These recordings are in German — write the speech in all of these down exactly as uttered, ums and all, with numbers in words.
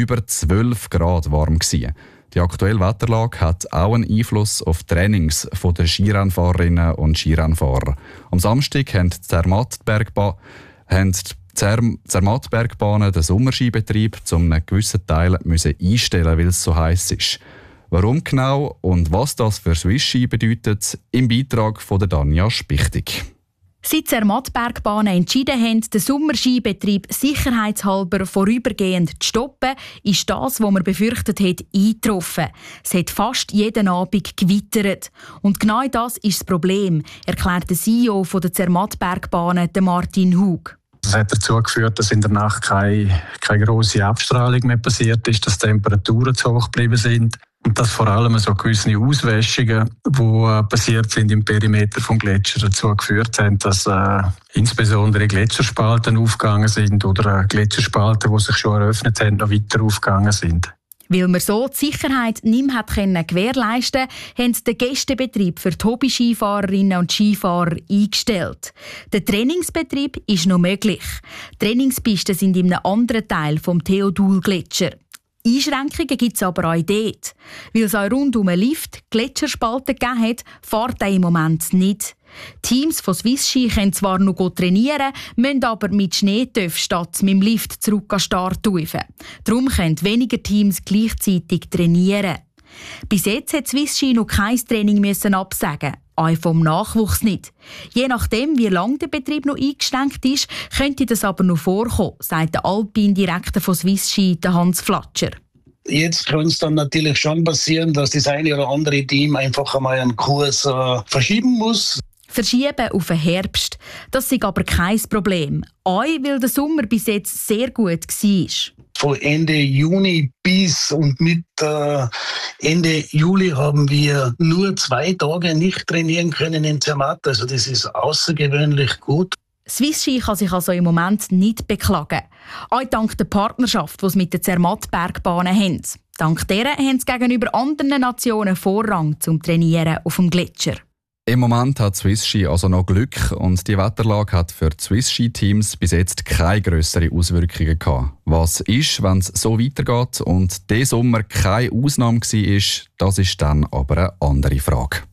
über zwölf Grad warm gewesen. Die aktuelle Wetterlage hat auch einen Einfluss auf die Trainings der Skirennfahrerinnen und Skirennfahrer. Am Samstag haben die Zermatt-Bergbahnen haben die Zerm- Zermatt-Bergbahnen den Sommerskibetrieb zu einem gewissen Teil müssen einstellen, weil es so heiß ist. Warum genau und was das für Swiss Ski bedeutet, im Beitrag von der Danja Spichtig. Seit die Zermatt-Bergbahnen entschieden haben, den Sommerskibetrieb sicherheitshalber vorübergehend zu stoppen, ist das, was man befürchtet hat, eingetroffen. Es hat fast jeden Abend gewittert. Und genau das ist das Problem, erklärt der C E O der Zermatt-Bergbahnen, Martin Hug. Das hat dazu geführt, dass in der Nacht keine, keine grosse Abstrahlung mehr passiert ist, dass die Temperaturen zu hoch geblieben sind. Und dass vor allem so gewisse Auswäschungen, die passiert sind im Perimeter vom Gletscher, dazu geführt haben, dass äh, insbesondere Gletscherspalten aufgegangen sind oder äh, Gletscherspalten, die sich schon eröffnet haben, noch weiter aufgegangen sind. Weil man so die Sicherheit nicht mehr können gewährleisten konnte, haben den Gästebetrieb für die Hobby-Skifahrerinnen und Skifahrer eingestellt. Der Trainingsbetrieb ist noch möglich. Trainingspisten sind in einem anderen Teil vom Theodul-Gletscher. Einschränkungen gibt es aber auch dort. Weil es auch rund um einen Lift Gletscherspalten gegeben hat, fährt er im Moment nicht. Teams von Swiss Ski können zwar noch gut trainieren, müssen aber mit Schneetöpfen statt mit dem Lift zurück an den Start rufen. Darum können weniger Teams gleichzeitig trainieren. Bis jetzt hat Swiss Ski noch kein Training müssen absagen, auch vom Nachwuchs nicht. Je nachdem, wie lange der Betrieb noch eingeschränkt ist, könnte das aber noch vorkommen, sagt der Alpin-Direktor von Swiss Ski, Hans Flatscher. Jetzt kann es dann natürlich schon passieren, dass das eine oder andere Team einfach einmal einen Kurs äh, verschieben muss. Verschieben auf den Herbst. Das ist aber kein Problem. Auch weil der Sommer bis jetzt sehr gut war. Von Ende Juni bis und mit äh, Ende Juli haben wir nur zwei Tage nicht trainieren können in Zermatt. Also das ist außergewöhnlich gut. Swiss Ski kann sich also im Moment nicht beklagen. Auch dank der Partnerschaft, die sie mit den Zermatt-Bergbahnen haben. Dank deren haben sie gegenüber anderen Nationen Vorrang zum Trainieren auf dem Gletscher. Im Moment hat Swiss Ski also noch Glück und die Wetterlage hat für die Swiss Ski Teams bis jetzt keine grösseren Auswirkungen gehabt. Was ist, wenn es so weitergeht und dieser Sommer keine Ausnahme war, das ist dann aber eine andere Frage.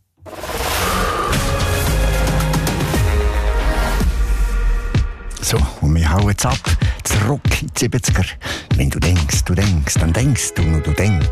So, und wir hauen jetzt ab, zurück in die siebziger. Wenn du denkst, du denkst, dann denkst du nur, du denkst.